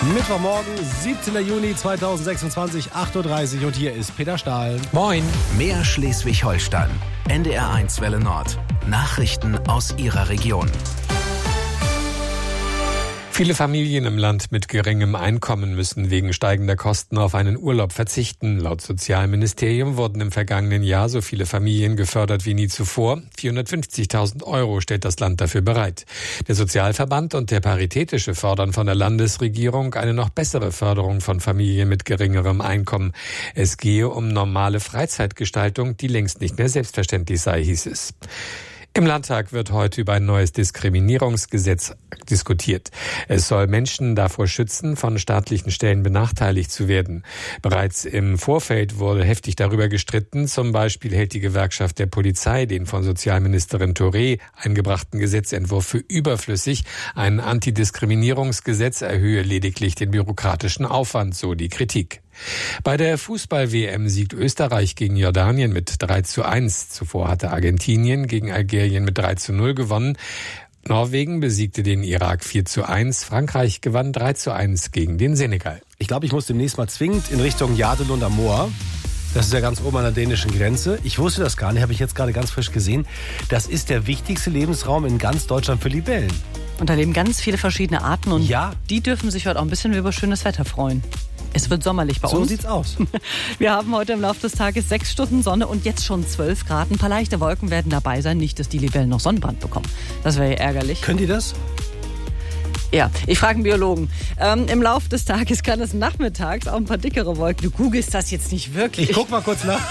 Mittwochmorgen, 17. Juni 2026, 8.30 Uhr und hier ist Peter Stahl. Moin. Mehr Schleswig-Holstein. NDR1 Welle Nord. Nachrichten aus Ihrer Region. Viele Familien im Land mit geringem Einkommen müssen wegen steigender Kosten auf einen Urlaub verzichten. Laut Sozialministerium wurden im vergangenen Jahr so viele Familien gefördert wie nie zuvor. 450.000 € stellt das Land dafür bereit. Der Sozialverband und der Paritätische fordern von der Landesregierung eine noch bessere Förderung von Familien mit geringerem Einkommen. Es gehe um normale Freizeitgestaltung, die längst nicht mehr selbstverständlich sei, hieß es. Im Landtag wird heute über ein neues Diskriminierungsgesetz diskutiert. Es soll Menschen davor schützen, von staatlichen Stellen benachteiligt zu werden. Bereits im Vorfeld wurde heftig darüber gestritten. Zum Beispiel hält die Gewerkschaft der Polizei den von Sozialministerin Touré eingebrachten Gesetzentwurf für überflüssig. Ein Antidiskriminierungsgesetz erhöhe lediglich den bürokratischen Aufwand, so die Kritik. Bei der Fußball-WM siegt Österreich gegen Jordanien mit 3:1. Zuvor hatte Argentinien gegen Algerien mit 3:0 gewonnen. Norwegen besiegte den Irak 4:1. Frankreich gewann 3:1 gegen den Senegal. Ich glaube, ich muss demnächst mal zwingend in Richtung Jardelund am Moor. Das ist ja ganz oben an der dänischen Grenze. Ich wusste das gar nicht, habe ich jetzt gerade ganz frisch gesehen. Das ist der wichtigste Lebensraum in ganz Deutschland für Libellen. Und da leben ganz viele verschiedene Arten und ja, die dürfen sich heute auch ein bisschen über schönes Wetter freuen. Es wird sommerlich bei uns. So sieht's aus. Wir haben heute im Laufe des Tages 6 Stunden Sonne und jetzt schon 12 Grad. Ein paar leichte Wolken werden dabei sein. Nicht, dass die Libellen noch Sonnenbrand bekommen. Das wäre ja ärgerlich. Können die das? Ja, ich frage einen Biologen. Im Laufe des Tages kann es nachmittags auch ein paar dickere Wolken. Du googelst das jetzt nicht wirklich. Ich guck mal kurz nach.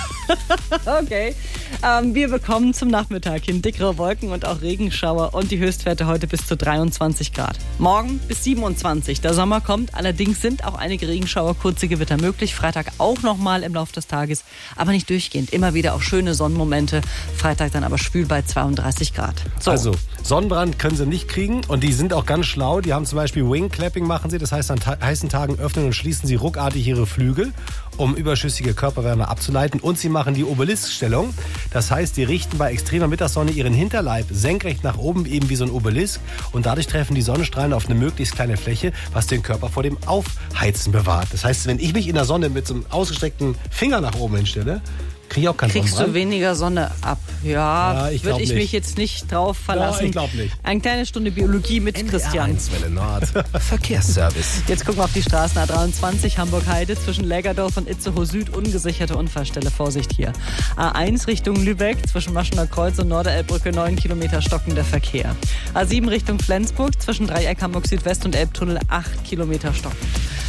Okay. Wir bekommen zum Nachmittag hin dickere Wolken und auch Regenschauer und die Höchstwerte heute bis zu 23 Grad. Morgen bis 27. Der Sommer kommt, allerdings sind auch einige Regenschauer, kurze Gewitter möglich. Freitag auch nochmal im Laufe des Tages, aber nicht durchgehend. Immer wieder auch schöne Sonnenmomente. Freitag dann aber schwül bei 32 Grad. So. Also, Sonnenbrand können sie nicht kriegen und die sind auch ganz schlau. Die haben zum Beispiel Wing-Clapping machen sie. Das heißt, an heißen Tagen öffnen und schließen sie ruckartig ihre Flügel, um überschüssige Körperwärme abzuleiten. Und sie machen die Obeliskstellung. Das heißt, die richten bei extremer Mittagssonne ihren Hinterleib senkrecht nach oben, eben wie so ein Obelisk. Und dadurch treffen die Sonnenstrahlen auf eine möglichst kleine Fläche, was den Körper vor dem Aufheizen bewahrt. Das heißt, wenn ich mich in der Sonne mit so einem ausgestreckten Finger nach oben hinstelle, kriege ich auch keinen Kriegst Sonnenbrand. du weniger Sonne ab? Ja, würde ich mich jetzt nicht drauf verlassen. Ja, ich glaube nicht. Eine kleine Stunde Biologie mit Christian. NDR1 Welle Nord. Verkehrsservice. Jetzt gucken wir auf die Straßen. A23 Hamburg-Heide zwischen Lägerdorf und Itzehoe Süd. Ungesicherte Unfallstelle. Vorsicht hier. A1 Richtung Lübeck zwischen Maschener Kreuz und Norderelbbrücke 9 Kilometer stockender Verkehr. A7 Richtung Flensburg zwischen Dreieck Hamburg Südwest und Elbtunnel 8 Kilometer stockend.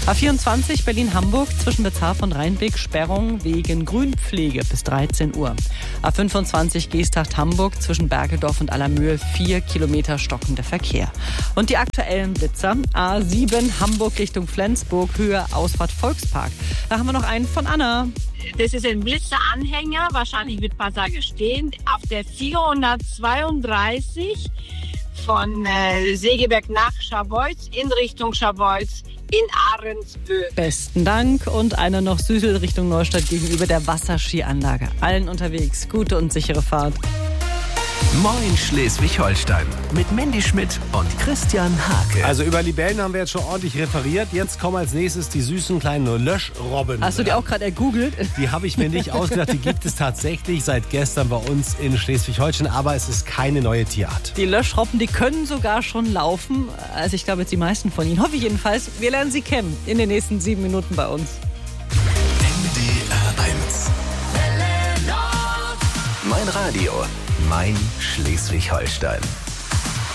A24 Berlin-Hamburg zwischen Bezarf und Rheinbeck Sperrung wegen Grünpflege bis 13 Uhr. A25 Geesthacht-Hamburg zwischen Bergedorf und Allermühl 4 Kilometer stockender Verkehr. Und die aktuellen Blitzer. A7 Hamburg Richtung Flensburg, Höhe Ausfahrt Volkspark. Da haben wir noch einen von Anna. Das ist ein Blitzeranhänger, wahrscheinlich mit Passage stehen, auf der 432 von Segeberg nach Scharbeutz in Richtung Scharbeutz in Ahrensböe. Besten Dank und einer noch Südel Richtung Neustadt gegenüber der Wasserskianlage. Allen unterwegs, gute und sichere Fahrt. Moin Schleswig-Holstein. Mit Mandy Schmidt und Christian Hake. Also über Libellen haben wir jetzt schon ordentlich referiert. Jetzt kommen als nächstes die süßen kleinen Löschrobben. Hast du die auch gerade ergoogelt? Die habe ich mir nicht ausgedacht. Die gibt es tatsächlich seit gestern bei uns in Schleswig-Holstein. Aber es ist keine neue Tierart. Die Löschrobben, die können sogar schon laufen. Also ich glaube jetzt die meisten von ihnen. Hoffe ich jedenfalls. Wir lernen sie kennen in den nächsten 7 Minuten bei uns. NDR1. Mein Radio. Mein Schleswig-Holstein.